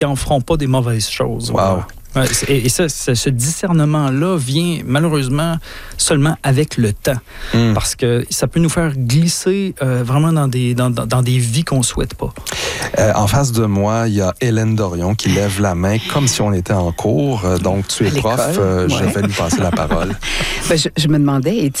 n'en feront pas des mauvaises choses. Wow. Ouais, et ça, ce discernement-là vient malheureusement seulement avec le temps. Parce que ça peut nous faire glisser vraiment dans des vies qu'on ne souhaite pas. En face de moi, il y a Hélène Dorion qui lève la main comme si on était en cours. Donc, tu es prof. Je vais lui passer la parole. Je me demandais,